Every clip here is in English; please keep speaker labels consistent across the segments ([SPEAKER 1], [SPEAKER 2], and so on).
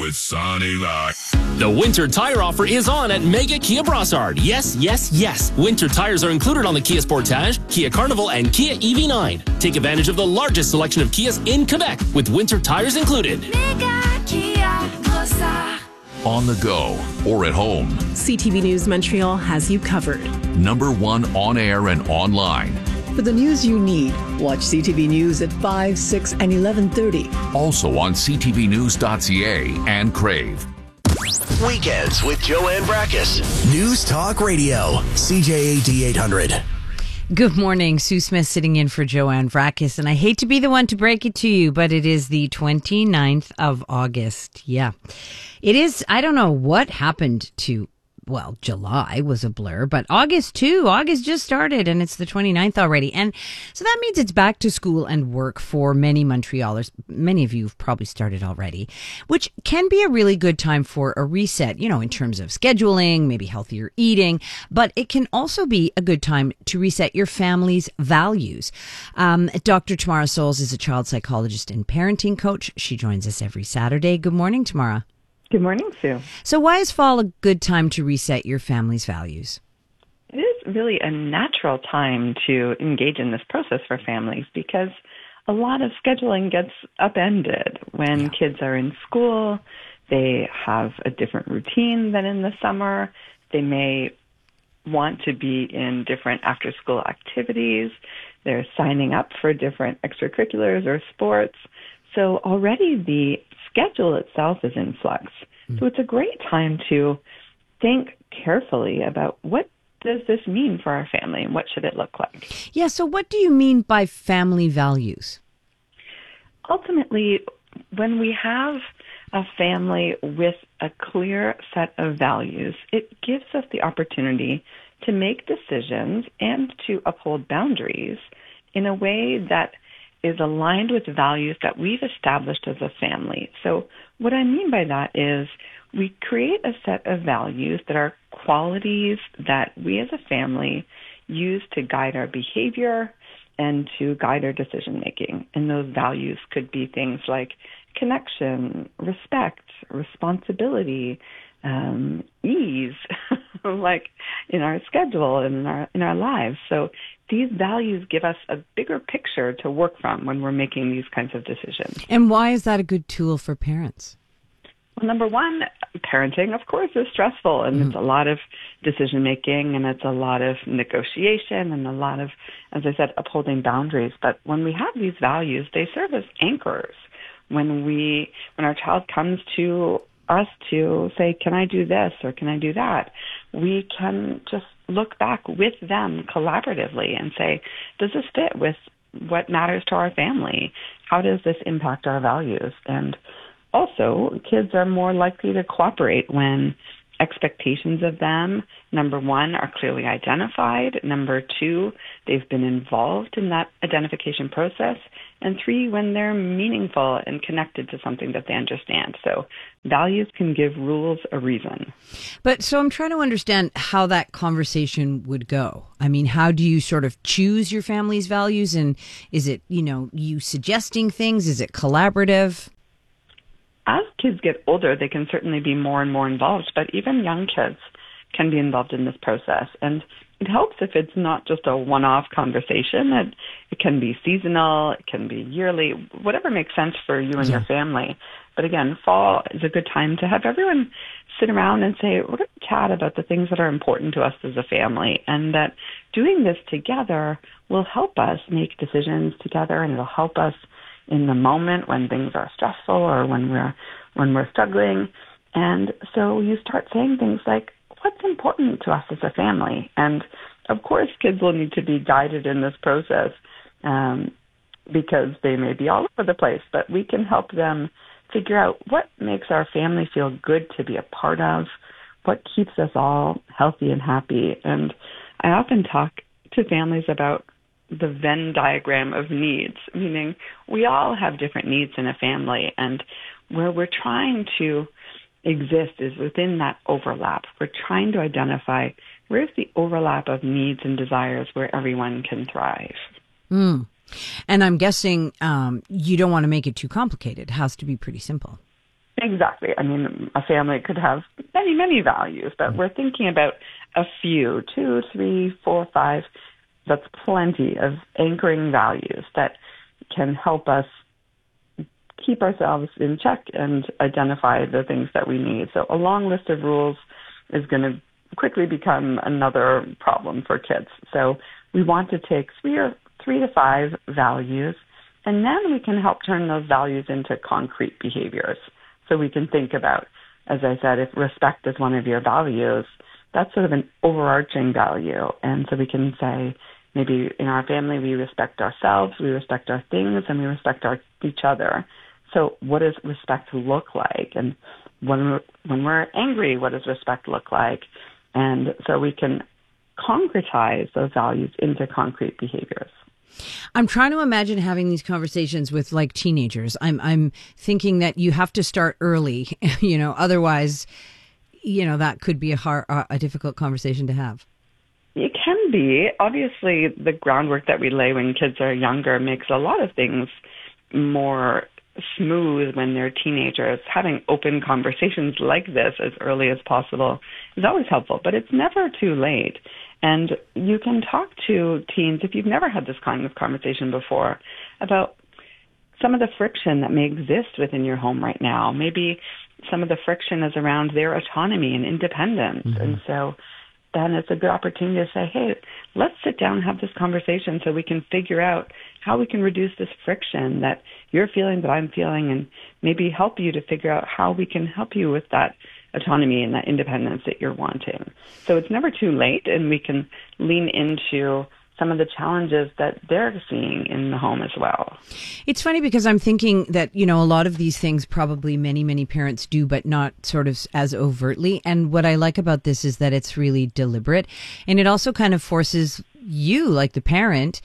[SPEAKER 1] with Sonny Rock.
[SPEAKER 2] The winter tire offer is on at Mega Kia Brossard. Yes, yes, yes. Winter tires are included on the Kia Sportage, Kia Carnival, and Kia EV9. Take advantage of the largest selection of Kias in Quebec with winter tires included.
[SPEAKER 3] Mega Kia Brossard.
[SPEAKER 4] On the go or at home.
[SPEAKER 5] CTV News Montreal has you covered.
[SPEAKER 4] Number one on air and online.
[SPEAKER 6] For the news you need, watch CTV News at 5, 6, and 11:30.
[SPEAKER 4] Also on ctvnews.ca and Crave.
[SPEAKER 7] Weekends with Joanne Brakkus.
[SPEAKER 8] News Talk Radio, CJAD 800.
[SPEAKER 9] Good morning. Sue Smith sitting in for Joanne Brakkus. And I hate to be the one to break it to you, but it is the 29th of August. Yeah. It is. I don't know what happened to, well, July was a blur, but August too. August just started and it's the 29th already. And so that means it's back to school and work for many Montrealers. Many of you have probably started already, which can be a really good time for a reset, you know, in terms of scheduling, maybe healthier eating, but it can also be a good time to reset your family's values. Dr. Tamara Souls is a child psychologist and parenting coach. She joins us every Saturday. Good morning, Tamara.
[SPEAKER 10] Good morning, Sue.
[SPEAKER 9] So why is fall a good time to reset your family's values?
[SPEAKER 10] It is really a natural time to engage in this process for families because a lot of scheduling gets upended. When kids are in school, they have a different routine than in the summer. They may want to be in different after-school activities. They're signing up for different extracurriculars or sports. So already the schedule itself is in flux. So it's a great time to think carefully about what does this mean for our family and what should it look like.
[SPEAKER 9] Yeah, so what do you mean by family values?
[SPEAKER 10] Ultimately, when we have a family with a clear set of values, it gives us the opportunity to make decisions and to uphold boundaries in a way that is aligned with values that we've established as a family. So what I mean by that is we create a set of values that are qualities that we as a family use to guide our behavior and to guide our decision making. And those values could be things like connection, respect, responsibility, ease, like in our schedule and in our lives. So these values give us a bigger picture to work from when we're making these kinds of decisions.
[SPEAKER 9] And why is that a good tool for parents?
[SPEAKER 10] Well, number one, parenting, of course, is stressful, and it's a lot of decision making, and it's a lot of negotiation, and a lot of, as I said, upholding boundaries. But when we have these values, they serve as anchors. When our child comes to us to say, can I do this or can I do that? We can just look back with them collaboratively and say, does this fit with what matters to our family? How does this impact our values? And also, kids are more likely to cooperate when expectations of them, number one, are clearly identified. Number two, they've been involved in that identification process. And three, when they're meaningful and connected to something that they understand. So values can give rules a reason.
[SPEAKER 9] But so I'm trying to understand how that conversation would go. I mean, how do you sort of choose your family's values? And is it, you suggesting things? Is it collaborative?
[SPEAKER 10] As kids get older, they can certainly be more and more involved, but even young kids can be involved in this process. And it helps if it's not just a one-off conversation. It can be seasonal, it can be yearly, whatever makes sense for you and your family. But again, fall is a good time to have everyone sit around and say, we're going to chat about the things that are important to us as a family, and that doing this together will help us make decisions together, and it'll help us in the moment when things are stressful or when we're struggling. And so you start saying things like, what's important to us as a family? And of course, kids will need to be guided in this process because they may be all over the place, but we can help them figure out what makes our family feel good to be a part of, what keeps us all healthy and happy. And I often talk to families about the Venn diagram of needs, meaning we all have different needs in a family, and where we're trying to exist is within that overlap. We're trying to identify where's the overlap of needs and desires where everyone can thrive.
[SPEAKER 9] And I'm guessing you don't want to make it too complicated. It has to be pretty simple.
[SPEAKER 10] Exactly. I mean, a family could have many, many values, but we're thinking about a few, 2, 3, 4, 5. That's plenty of anchoring values that can help us keep ourselves in check and identify the things that we need. So a long list of rules is going to quickly become another problem for kids. So we want to take 3 to 5 values, and then we can help turn those values into concrete behaviors. So we can think about, as I said, if respect is one of your values, that's sort of an overarching value. And so we can say, maybe in our family, we respect ourselves, we respect our things, and we respect each other. So what does respect look like? And when we're angry, what does respect look like? And so we can concretize those values into concrete behaviors.
[SPEAKER 9] I'm trying to imagine having these conversations with like teenagers. I'm thinking that you have to start early, otherwise, that could be a difficult conversation to have.
[SPEAKER 10] It can be. Obviously, the groundwork that we lay when kids are younger makes a lot of things more smooth when they're teenagers. Having open conversations like this as early as possible is always helpful, but it's never too late. And you can talk to teens, if you've never had this kind of conversation before, about some of the friction that may exist within your home right now. Maybe some of the friction is around their autonomy and independence. Mm-hmm. And so then it's a good opportunity to say, hey, let's sit down and have this conversation so we can figure out how we can reduce this friction that you're feeling, that I'm feeling, and maybe help you to figure out how we can help you with that autonomy and that independence that you're wanting. So it's never too late, and we can lean into some of the challenges that they're seeing in the home as well.
[SPEAKER 9] It's funny because I'm thinking that, a lot of these things probably many, many parents do, but not sort of as overtly. And what I like about this is that it's really deliberate. And it also kind of forces you, like the parent,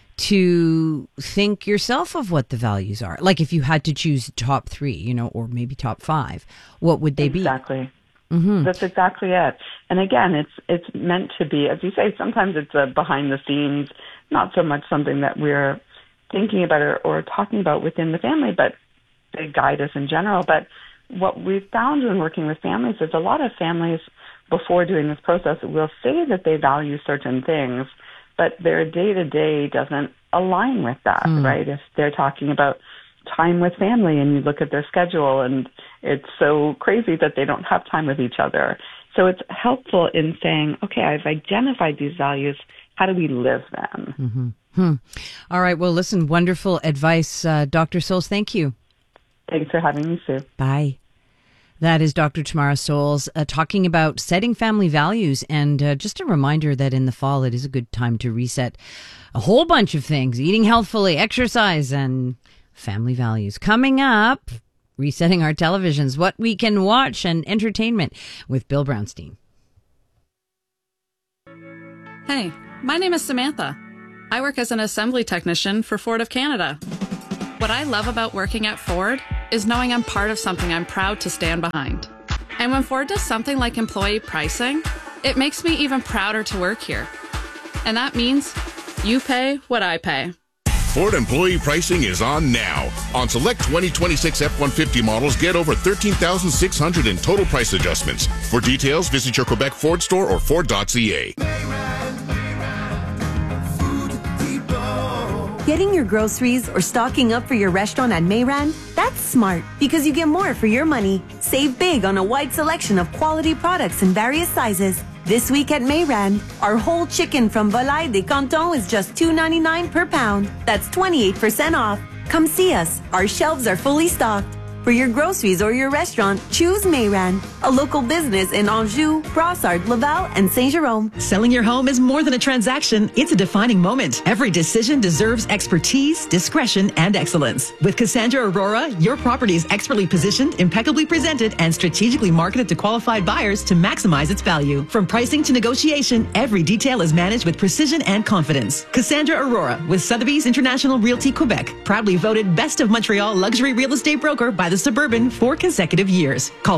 [SPEAKER 9] to think yourself of what the values are. Like if you had to choose top 3, or maybe top 5, what would they be?
[SPEAKER 10] Exactly.
[SPEAKER 9] Mm-hmm.
[SPEAKER 10] That's exactly it. And again, it's meant to be, as you say, sometimes it's a behind the scenes, not so much something that we're thinking about or talking about within the family, but they guide us in general. But what we've found when working with families is a lot of families, before doing this process, will say that they value certain things, but their day-to-day doesn't align with that, right? If they're talking about time with family and you look at their schedule and it's so crazy that they don't have time with each other. So it's helpful in saying, okay, I've identified these values. How do we live them?
[SPEAKER 9] Mm-hmm. All right. Well, listen, wonderful advice. Dr. Souls, thank you.
[SPEAKER 10] Thanks for having me, Sue.
[SPEAKER 9] Bye. That is Dr. Tamara Souls talking about setting family values. And just a reminder that in the fall, it is a good time to reset a whole bunch of things, eating healthfully, exercise, and family values. Coming up, resetting our televisions, what we can watch, and entertainment with Bill Brownstein.
[SPEAKER 1] Hey, my name is Samantha. I work as an assembly technician for Ford of Canada. What I love about working at Ford is knowing I'm part of something I'm proud to stand behind. And when Ford does something like employee pricing, it makes me even prouder to work here. And that means you pay what I pay.
[SPEAKER 11] Ford employee pricing is on now. On select 2026 F-150 models, get over $13,600 in total price adjustments. For details, visit your Quebec Ford store or Ford.ca.
[SPEAKER 12] Getting your groceries or stocking up for your restaurant at Mayran? That's smart because you get more for your money. Save big on a wide selection of quality products in various sizes. This week at Mayran, our whole chicken from Volaille des Cantons is just $2.99 per pound. That's 28% off. Come see us. Our shelves are fully stocked. For your groceries or your restaurant, choose Mayran, a local business in Anjou, Brossard, Laval, and Saint-Jérôme.
[SPEAKER 13] Selling your home is more than a transaction. It's a defining moment. Every decision deserves expertise, discretion, and excellence. With Cassandra Aurora, your property is expertly positioned, impeccably presented, and strategically marketed to qualified buyers to maximize its value. From pricing to negotiation, every detail is managed with precision and confidence. Cassandra Aurora with Sotheby's International Realty Quebec, proudly voted Best of Montreal Luxury Real Estate Broker by the Suburban 4 consecutive years. Call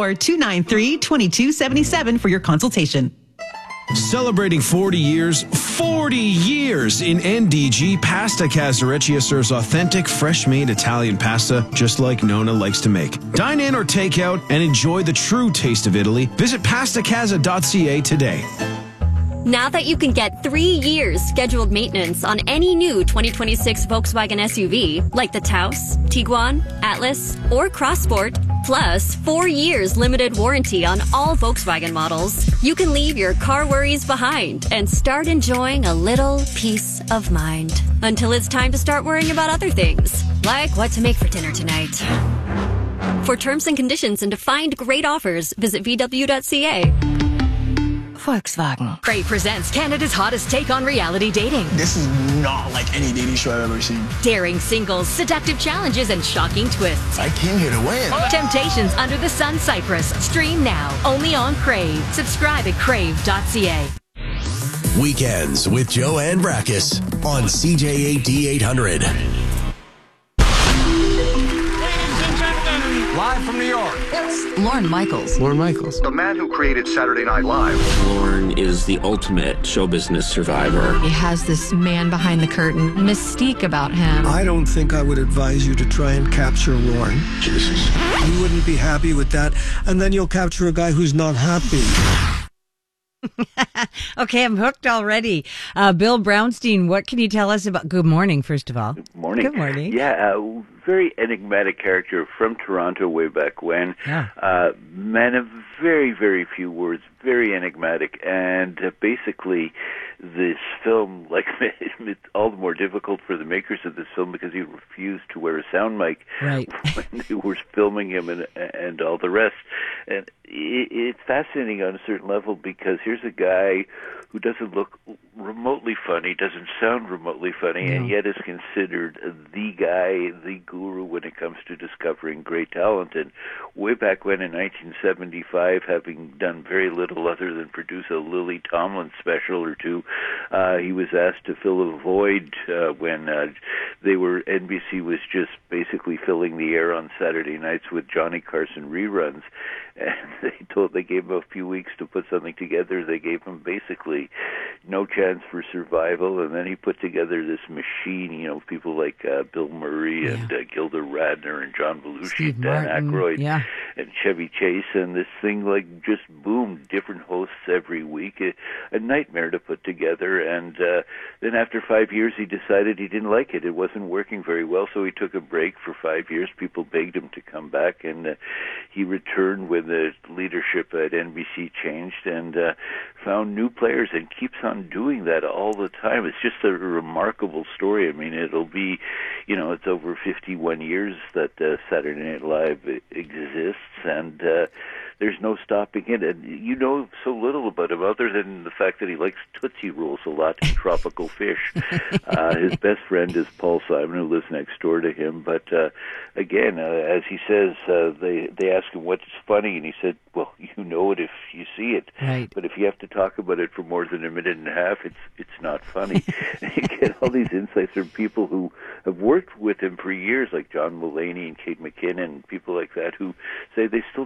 [SPEAKER 13] 514-293-2277 for your consultation.
[SPEAKER 14] Celebrating 40 years, 40 years in NDG, Pasta Casareccia serves authentic, fresh-made Italian pasta just like Nona likes to make. Dine in or take out and enjoy the true taste of Italy. Visit pastacasa.ca today.
[SPEAKER 15] Now that you can get 3 years scheduled maintenance on any new 2026 Volkswagen SUV, like the Taos, Tiguan, Atlas, or Crossport, plus 4 years limited warranty on all Volkswagen models, you can leave your car worries behind and start enjoying a little peace of mind. Until it's time to start worrying about other things, like what to make for dinner tonight. For terms and conditions and to find great offers, visit VW.ca.
[SPEAKER 16] Volkswagen. Crave presents Canada's hottest take on reality dating.
[SPEAKER 8] This is not like any dating show I've ever seen.
[SPEAKER 16] Daring singles, seductive challenges, and shocking twists.
[SPEAKER 8] I came here to win.
[SPEAKER 16] Temptations Under the Sun Cyprus. Stream now, only on Crave. Subscribe at crave.ca.
[SPEAKER 8] Weekends with Joanne Brakis on CJAD 800.
[SPEAKER 17] Live from New York.
[SPEAKER 18] It's Lorne Michaels.
[SPEAKER 17] Lorne Michaels.
[SPEAKER 19] The man who created Saturday Night Live.
[SPEAKER 20] Lorne is the ultimate show business survivor.
[SPEAKER 18] He has this man behind the curtain mystique about him.
[SPEAKER 21] I don't think I would advise you to try and capture Lorne.
[SPEAKER 20] Jesus.
[SPEAKER 21] You wouldn't be happy with that, and then you'll capture a guy who's not happy.
[SPEAKER 9] Okay, I'm hooked already. Bill Brownstein, what can you tell us about... Good morning, first of all.
[SPEAKER 22] Good morning.
[SPEAKER 9] Good morning.
[SPEAKER 22] Yeah, very enigmatic character from Toronto way back when.
[SPEAKER 9] Yeah.
[SPEAKER 22] Man of very, very few words, very enigmatic, and basically this film, like, it's all the more difficult for the makers of this film because he refused to wear a sound mic
[SPEAKER 9] right.
[SPEAKER 22] when they were filming him and all the rest. And it's fascinating on a certain level because here's a guy who doesn't look remotely funny, doesn't sound remotely funny, and yet is considered the guy, the guru when it comes to discovering great talent. And way back when in 1975, having done very little other than produce a Lily Tomlin special or two, he was asked to fill a void when NBC was just basically filling the air on Saturday nights with Johnny Carson reruns. And they gave him a few weeks to put something together. They gave him basically no chance for survival, and then he put together this machine, people like Bill Murray and Gilda Radner and John Belushi, Dan Aykroyd, and Chevy Chase, and this thing just boomed, different hosts every week, a nightmare to put together. And then after 5 years, he decided he didn't like it. It wasn't working very well, so he took a break for 5 years. People begged him to come back, and he returned when the leadership at NBC changed and found new players and keeps on doing that all the time. It's just a remarkable story. I mean, it'll be, it's over 51 years that Saturday Night Live exists, and there's no stopping it. And you know so little about him other than the fact that he likes Tootsie Rolls a lot and tropical fish. His best friend is Paul Simon, who lives next door to him. But again, as he says, they ask him what's funny, and he said, well, you know it if you see it.
[SPEAKER 9] Right.
[SPEAKER 22] But if you have to talk about it for more than a minute and a half, it's not funny. You get all these insights from people who have worked with him for years, like John Mulaney and Kate McKinnon, people like that, who say they still